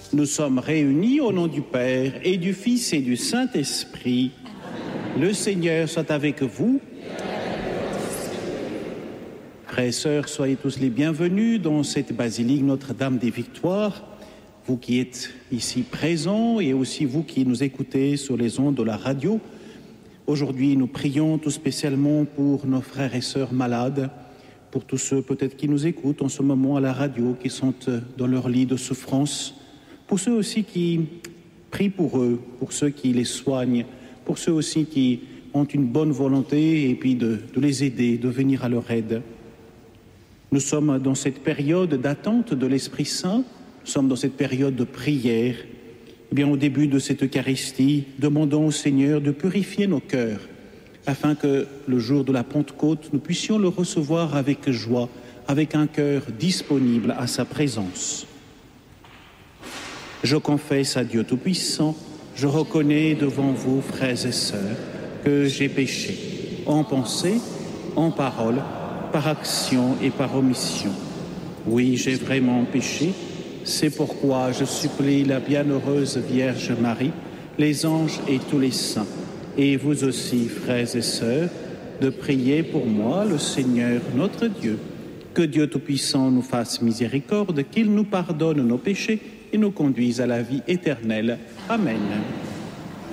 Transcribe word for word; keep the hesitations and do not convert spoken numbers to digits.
Nous sommes réunis au nom du Père et du Fils et du Saint-Esprit. Le Seigneur soit avec vous. Frères et sœurs, soyez tous les bienvenus dans cette basilique Notre-Dame des Victoires. Vous qui êtes ici présents et aussi vous qui nous écoutez sur les ondes de la radio. Aujourd'hui, nous prions tout spécialement pour nos frères et sœurs malades, pour tous ceux peut-être qui nous écoutent en ce moment à la radio, qui sont dans leur lit de souffrance, pour ceux aussi qui prient pour eux, pour ceux qui les soignent, pour ceux aussi qui ont une bonne volonté et puis de, de les aider, de venir à leur aide. Nous sommes dans cette période d'attente de l'Esprit Saint, nous sommes dans cette période de prière. Eh bien, au début de cette Eucharistie, demandons au Seigneur de purifier nos cœurs, afin que le jour de la Pentecôte, nous puissions le recevoir avec joie, avec un cœur disponible à sa présence. Je confesse à Dieu Tout-Puissant, je reconnais devant vous, frères et sœurs, que j'ai péché, en pensée, en parole, par action et par omission. Oui, j'ai vraiment péché, c'est pourquoi je supplie la bienheureuse Vierge Marie, les anges et tous les saints, et vous aussi, frères et sœurs, de prier pour moi, le Seigneur notre Dieu. Que Dieu Tout-Puissant nous fasse miséricorde, qu'il nous pardonne nos péchés et nous conduise à la vie éternelle. Amen.